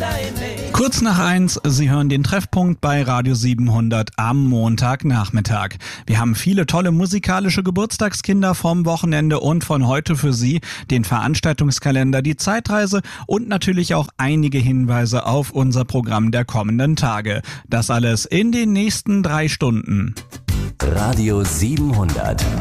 Kurz nach 1, Sie hören den Treffpunkt bei Radio 700 am Montagnachmittag. Wir haben viele tolle musikalische Geburtstagskinder vom Wochenende und von heute für Sie, den Veranstaltungskalender, die Zeitreise und natürlich auch einige Hinweise auf unser Programm der kommenden Tage. Das alles in den nächsten 3 Stunden. Radio 700.